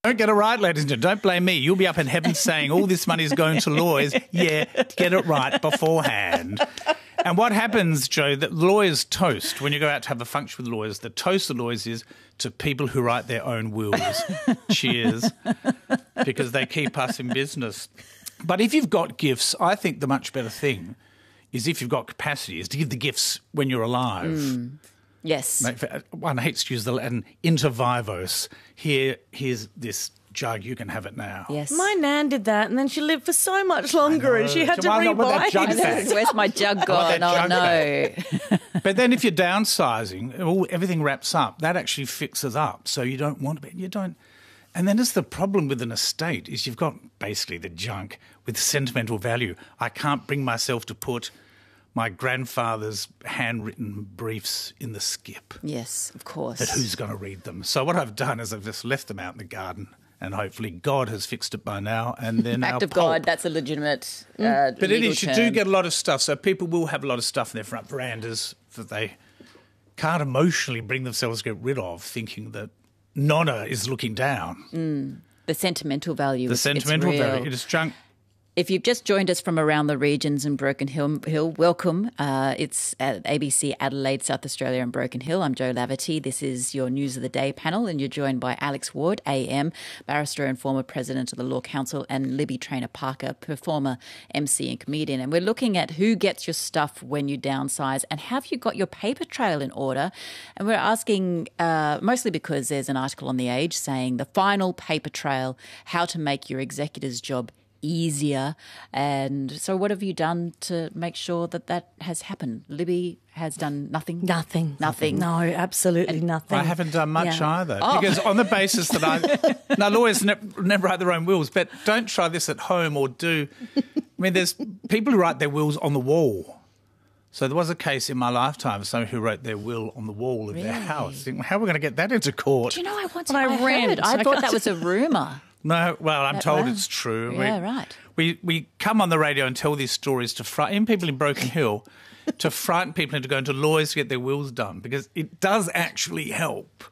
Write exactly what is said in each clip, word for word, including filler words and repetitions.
Don't get it right, ladies and gentlemen. Don't blame me. You'll be up in heaven saying all this money is going to lawyers. Yeah, get it right beforehand. And what happens, Joe, that lawyers toast, when you go out to have a function with lawyers, the toast of lawyers is to people who write their own wills. Cheers. Because they keep us in business. But if you've got gifts, I think the much better thing is if you've got capacity is to give the gifts when you're alive. Mm. Yes. One hates to use the Latin inter vivos. Here, here's this jug, you can have it now. Yes. My nan did that, and then she lived for so much longer, and she had So to why not with that rebuy jug it. back? Where's my jug Want gone? that Oh, jug no. But then if you're downsizing, all, everything wraps up. That actually fixes up. So you don't want to be, you don't. And then it's the problem with an estate is you've got basically the junk with sentimental value. I can't bring myself to put my grandfather's handwritten briefs in the skip. Yes, of course. But who's going to read them? So what I've done is I've just left them out in the garden, and hopefully God has fixed it by now. And then now Act of pulp. God, that's a legitimate uh, But it legal is, you term. do get a lot of stuff. So people will have a lot of stuff in their front verandas that they can't emotionally bring themselves to get rid of, thinking that Nonna is looking down. Mm. The sentimental value. The is, sentimental it's real. value. It is junk. If you've just joined us from around the regions in Broken Hill, Hill welcome. Uh, it's at A B C Adelaide, South Australia and Broken Hill. I'm Jo Laverty. This is your News of the Day panel, and you're joined by Alex Ward, A M, barrister and former president of the Law Council, and Libby Traynor-Parker, performer, M C and comedian. And we're looking at who gets your stuff when you downsize, and have you got your paper trail in order? And we're asking, uh, mostly because there's an article on The Age saying the final paper trail, how to make your executor's job easier. And so what have you done to make sure that that has happened? Libby has done nothing? Nothing. Nothing. No, absolutely nothing. I haven't done much Yeah. either. Oh. Because on the basis that I... Now, lawyers ne- never write their own wills, but don't try this at home or do... I mean, there's people who write their wills on the wall. So there was a case in my lifetime of someone who wrote their will on the wall of Really? their house. Think, how are we going to get that into court? Do you know, I once But I I ran heard, it. I I thought got that was a rumour. No, well, I'm That- told wow. it's true. Yeah, we, right. We we come on the radio and tell these stories to frighten people in Broken Hill, to frighten people into going to lawyers to get their wills done, because it does actually help.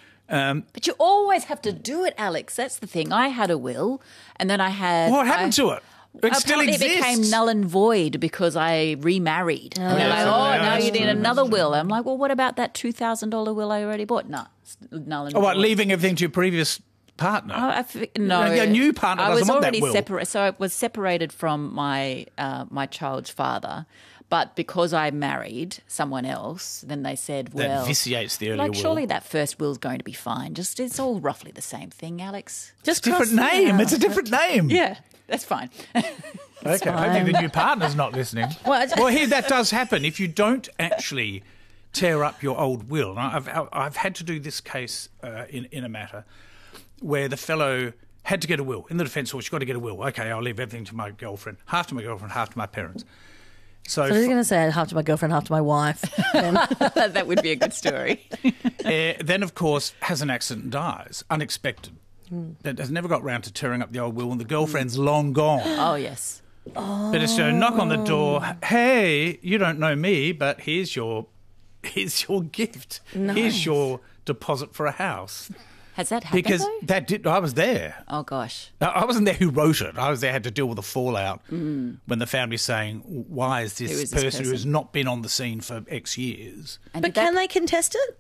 Um, But you always have to do it, Alex. That's the thing. I had a will, and then I had... what happened I, to it? It still Apparently exists. it became null and void because I remarried. And they're like, Yeah, oh, yeah, now that's you need true, another will. I'm like, well, what about that two thousand dollars will I already bought? No, it's null and Oh, what, void. leaving everything to your previous partner? Oh, I f- no, Your new partner I doesn't was want that already will. separated, so I was separated from my uh, my child's father. But because I married someone else, then they said, that well, vitiates the earlier like will. surely that first will's going to be fine. Just it's all roughly the same thing, Alex. Just different cross it name. out. It's a different name. Yeah, that's fine. Okay. I think the new partner's not listening. Well, I just- Well, here that does happen if you don't actually tear up your old will. Now, I've I've had to do this case uh, in in a matter where the fellow had to get a will in the defence. Well, you've got to get a will. Okay, I'll leave everything to my girlfriend, half to my girlfriend, half to my parents. So, So he's going to say half to my girlfriend, half to my wife. Then. That would be a good story. uh, then of course has an accident and dies unexpected. But has never got round to tearing up the old will, and the girlfriend's long gone. Oh, yes. But it's a knock on the door. Hey, you don't know me, but here's your, here's your gift. Nice. Here's your deposit for a house. Has that happened, Because though? that did. I was there. Oh, gosh. Now, I wasn't there who wrote it. I was there, had to deal with the fallout when the family's saying, "Why is this, Who is this person, who has person? not been on the scene for X years?" And But did that- can they contest it?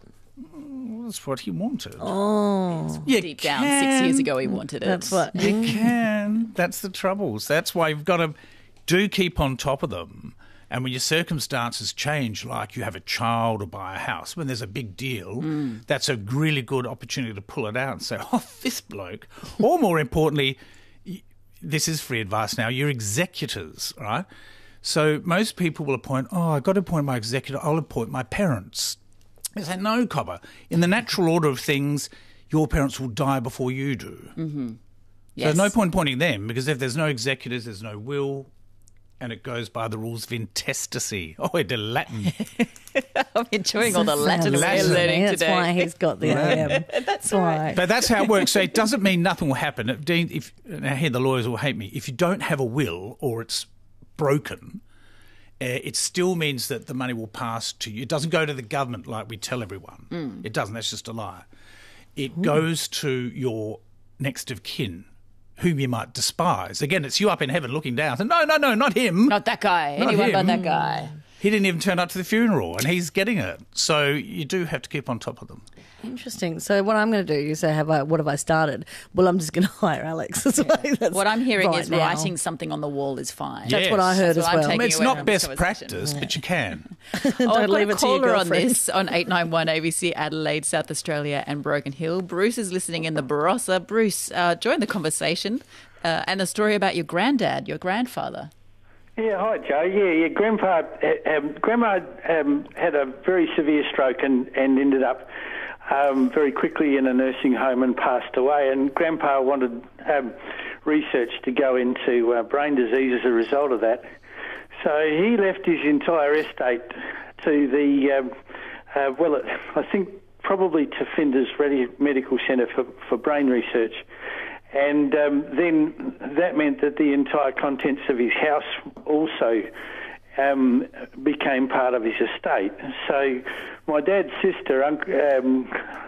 That's what he wanted. Oh. You deep down, six years ago, he wanted it. That's what. You can. That's the troubles. That's why you've got to do keep on top of them. And when your circumstances change, like you have a child or buy a house, when there's a big deal, Mm. that's a really good opportunity to pull it out and say, oh, this bloke. Or more importantly, y- this is free advice now, your executors, right? So most people will appoint, oh, I've got to appoint my executor, I'll appoint my parents. They say, no, Cobber, in the natural order of things, your parents will die before you do. Mm-hmm. So Yes. there's no point pointing them, because if there's no executors, there's no will, and it goes by the rules of intestacy. Oh, it's Latin. I'm enjoying all the Latin we're Latin. learning That's today. why he's got the A M. That's why. But that's how it works. So it doesn't mean nothing will happen. If, Dean, if now here the lawyers will hate me. If you don't have a will or it's broken, uh, it still means that the money will pass to you. It doesn't go to the government like we tell everyone. Mm. It doesn't. That's just a lie. It goes to your next of kin whom you might despise. Again, it's you up in heaven looking down. So, no, no, no, not him. Not that guy. Not Anyone but him. that guy. He didn't even turn up to the funeral, and he's getting it. So you do have to keep on top of them. Interesting. So what I'm going to do, you say, have I, what have I started? Well, I'm just going to hire Alex as well. That's What I'm hearing right is now. writing something on the wall is fine. That's Yes. what I heard That's what as I'm well. taking It's away not from best this conversation. practice, but you can. Don't Oh, I've got leave a it to your caller on girlfriend. this on eight nine one A B C Adelaide, South Australia and Broken Hill. Bruce is listening in the Barossa. Bruce, uh, join the conversation uh, and a story about your granddad, your grandfather. Yeah, hi Joe. Yeah, yeah. Grandpa, uh, um, Grandma um, had a very severe stroke and, and ended up um, very quickly in a nursing home and passed away. And Grandpa wanted um, research to go into uh, brain disease as a result of that. So he left his entire estate to the, um, uh, well, I think probably to Flinders Medical Centre for, for brain research. And um, then that meant that the entire contents of his house also um, became part of his estate. So my dad's sister, um,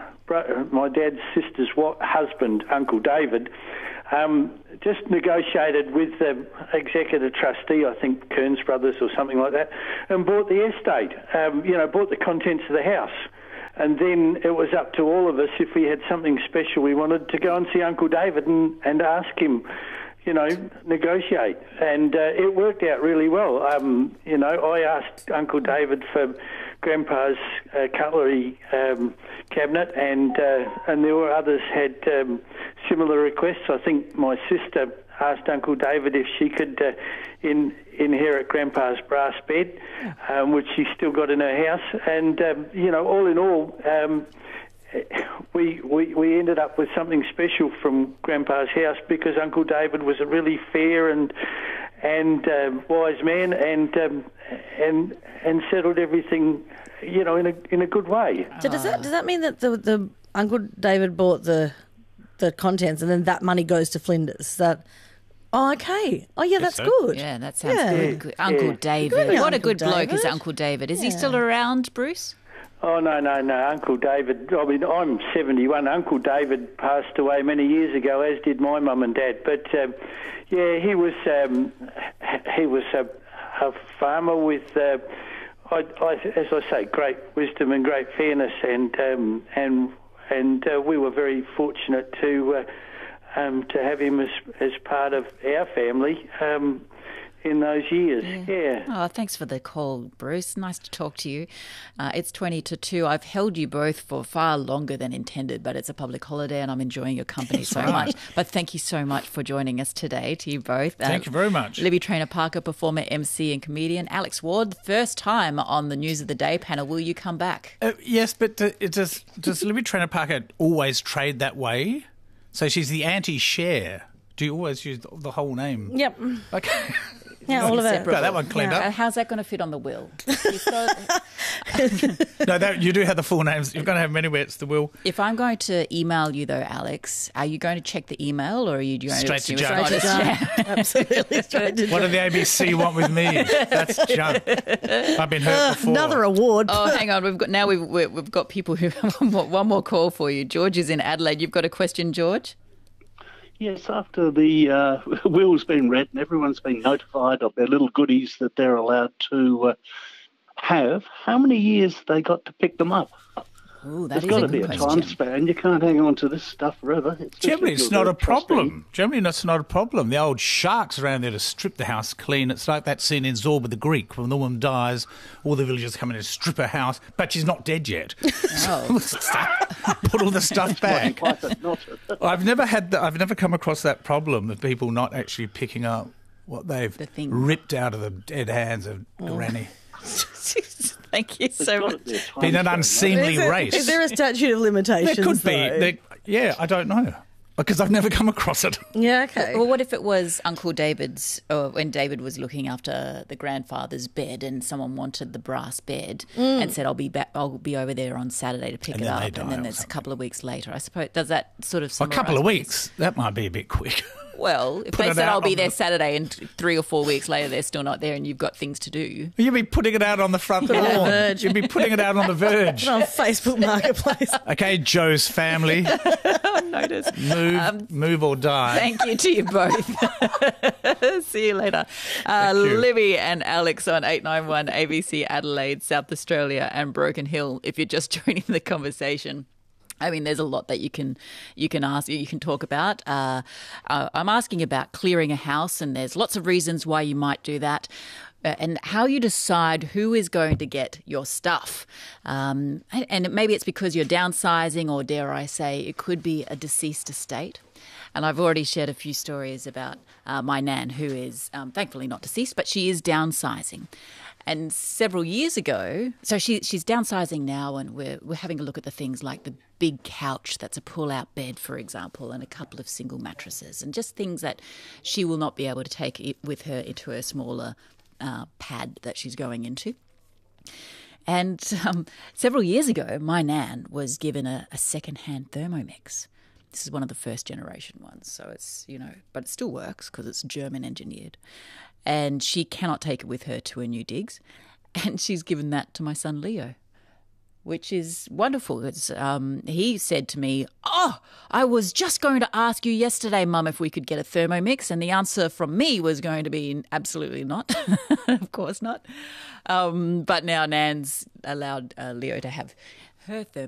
my dad's sister's husband, Uncle David, um, just negotiated with the executive trustee, I think Kearns Brothers or something like that, and bought the estate, um, you know, bought the contents of the house. And then it was up to all of us, if we had something special we wanted, to go and see Uncle David and, and ask him, you know, negotiate. And uh, it worked out really well. Um, you know, I asked Uncle David for Grandpa's uh, cutlery um, cabinet, and uh, and there were others had um, similar requests. I think my sister asked Uncle David if she could uh, in, inherit Grandpa's brass bed, um, which she's still got in her house. And, um, you know, all in all, um, we, we we ended up with something special from Grandpa's house because Uncle David was a really fair and and uh, wise man, and um, and and settled everything, you know, in a in a good way. So does that does that mean that the the Uncle David bought the the contents and then that money goes to Flinders? Is that oh, okay. Oh, yeah, that's so. good. Yeah, that sounds Yeah. good. good. Uncle Yeah. David. Good on What a Uncle good bloke is David. Uncle David. Is he Yeah. still around, Bruce? Oh, no, no, no. Uncle David, I mean, I'm seventy-one. Uncle David passed away many years ago, as did my mum and dad. But, um, yeah, he was um, he was a, a farmer with, uh, I, I, as I say, great wisdom and great fairness. And um, and and uh, we were very fortunate to uh, um, to have him as, as part of our family um, in those years. Yeah. Oh, thanks for the call, Bruce. Nice to talk to you. Uh, it's twenty to two. I've held you both for far longer than intended, but it's a public holiday and I'm enjoying your company so right. much. But thank you so much for joining us today, to you both. Thank you very much. Libby Trainer Parker, performer, M C and comedian. Alex Ward, first time on the News of the Day panel. Will you come back? Uh, yes, but uh, it does, does Libby Trainer Parker always trade that way? So she's the anti-share. Do you always use the, the whole name? Yep. Okay. Yeah, all of it. Inseparable. Got that one cleaned Uh, up. how's that going to fit on the will? You've got- No, that, you do have the full names. You're going to have them anywhere. It's the will. If I'm going to email you, though, Alex, are you going to check the email or are you going Straight to to assume it's junk. not a Straight to share? Absolutely. Straight to What do the A B C want with me? That's junk. I've been hurt before. Another award. Oh, hang on. We've got now we've we've we've got people who one more, one more call for you. George is in Adelaide. You've got a question, George? Yes, after the uh, will's been read and everyone's been notified of their little goodies that they're allowed to uh, have, how many years have they got to pick them up? Ooh, that There's is got a to be good a question. time span. You can't hang on to this stuff forever. It's Generally, it's not a problem. Generally, that's not a problem. The old sharks around there to strip the house clean. It's like that scene in Zorba the Greek when the woman dies, all the villagers come in and strip her house, but she's not dead yet. Oh. Put all the stuff back. Not I've never had. The, I've never come across that problem of people not actually picking up what they've The thing. ripped out of the dead hands of Granny. Thank you so much. Been an unseemly is, there, race. is there a statute of limitations? There could be. though? There- yeah, I don't know. Because I've never come across it. Yeah, okay. Well, what if it was Uncle David's, or when David was looking after the grandfather's bed, and someone wanted the brass bed and said, "I'll be back. I'll be over there on Saturday to pick And it then up," they and die then or there's a something. couple of weeks later. I suppose does that sort of A couple summarise of what weeks. That might be a bit quick. Well, if Put they it said out I'll be on there the- Saturday and three or four weeks later they're still not there and you've got things to do. You'd be putting it out on the front on the lawn. Verge. You'd be putting it out on the Verge. On Facebook Marketplace. Okay, Joe's family, Notice. move, move or die. Thank you to you both. See you later. Uh, Thank you. Libby and Alex on eight nine one A B C Adelaide, South Australia and Broken Hill, if you're just joining the conversation. I mean, there's a lot that you can you can ask, you can talk about. Uh, uh, I'm asking about clearing a house, and there's lots of reasons why you might do that, uh, and how you decide who is going to get your stuff. Um, and, and maybe it's because you're downsizing, or dare I say, it could be a deceased estate. And I've already shared a few stories about uh, my nan, who is um, thankfully not deceased, but she is downsizing. And several years ago, so she, she's downsizing now, and we're we're having a look at the things like the big couch that's a pull-out bed, for example, and a couple of single mattresses, and just things that she will not be able to take it with her into her smaller uh, pad that she's going into. And um, several years ago, my nan was given a, a second-hand Thermomix. This is one of the first generation ones, so it's, you know, but it still works because it's German engineered. And she cannot take it with her to her new digs. And she's given that to my son Leo, which is wonderful. It's, um, he said to me, "Oh, I was just going to ask you yesterday, Mum, if we could get a Thermomix." And the answer from me was going to be absolutely not. Of course not. Um, but now Nan's allowed uh, Leo to have her Thermomix.